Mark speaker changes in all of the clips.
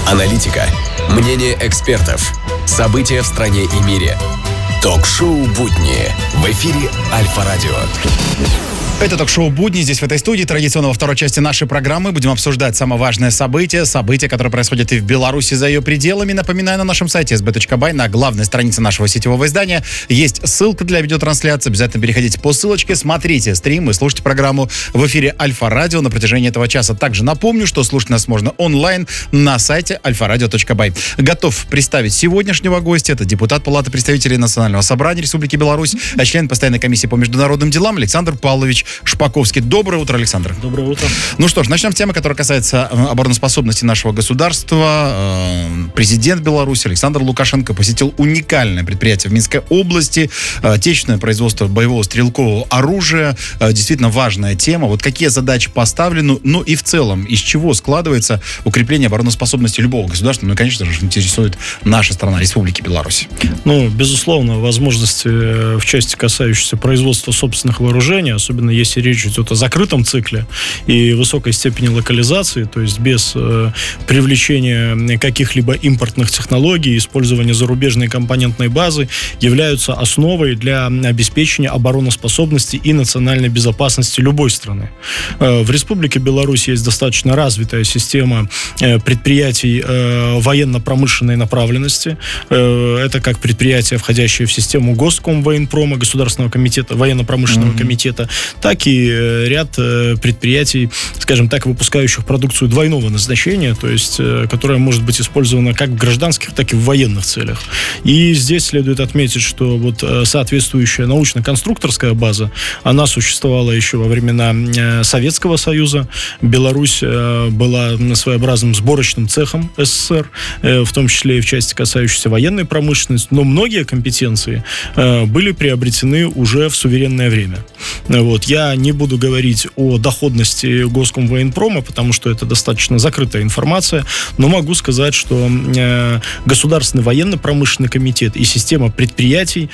Speaker 1: Аналитика, мнение экспертов, события в стране и мире. Ток-шоу «Будни» в эфире Альфа-Радио.
Speaker 2: Это ток-шоу «Будни». Здесь, в этой студии, традиционно во второй части нашей программы будем обсуждать самое важное событие, которые происходят и в Беларуси за ее пределами. Напоминаю, на нашем сайте sb.by, на главной странице нашего сетевого издания, есть ссылка для видеотрансляции. Обязательно переходите по ссылочке, смотрите стрим и слушайте программу в эфире Альфа-Радио на протяжении этого часа. Также напомню, что слушать нас можно онлайн на сайте alfaradio.by. Готов представить сегодняшнего гостя. Это депутат Палаты представителей Национального собрания Республики Беларусь, член постоянной комиссии по международным делам Александр Павлович Шпаковский. Доброе утро, Александр.
Speaker 3: Доброе утро.
Speaker 2: Ну что ж, начнем с темы, которая касается обороноспособности нашего государства. Президент Беларуси Александр Лукашенко посетил уникальное предприятие в Минской области. Отечественное производство боевого стрелкового оружия. Действительно важная тема. Вот какие задачи поставлены, ну и в целом, из чего складывается укрепление обороноспособности любого государства. Ну и, конечно же, интересует наша страна, Республики Беларусь.
Speaker 3: Ну, безусловно, возможности в части, касающейся производства собственных вооружений, особенно если речь идет о закрытом цикле и высокой степени локализации, то есть без привлечения каких-либо импортных технологий, использования зарубежной компонентной базы, являются основой для обеспечения обороноспособности и национальной безопасности любой страны. В Республике Беларусь есть достаточно развитая система предприятий военно-промышленной направленности. Это как предприятия, входящие в систему Госкомвоенпрома, Государственного комитета, военно-промышленного комитета, так и ряд предприятий, скажем так, выпускающих продукцию двойного назначения, то есть, которая может быть использована как в гражданских, так и в военных целях. И здесь следует отметить, что вот соответствующая научно-конструкторская база, она существовала еще во времена Советского Союза. Беларусь была своеобразным сборочным цехом СССР, в том числе и в части, касающейся военной промышленности, но многие компетенции были приобретены уже в суверенное время. Вот. Я не буду говорить о доходности Госкомвоенпрома, потому что это достаточно закрытая информация, но могу сказать, что Государственный военно-промышленный комитет и система предприятий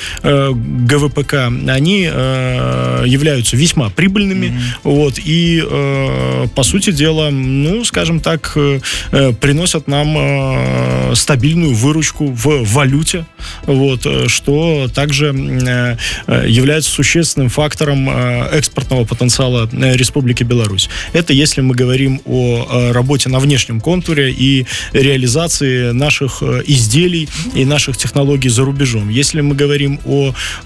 Speaker 3: ГВПК, они являются весьма прибыльными, вот, и, по сути дела, ну, скажем так, приносят нам стабильную выручку в валюте, вот, что также является существенным фактором экспортного потенциала Республики Беларусь. Это если мы говорим о работе на внешнем контуре и реализации наших изделий и наших технологий за рубежом. Если мы говорим о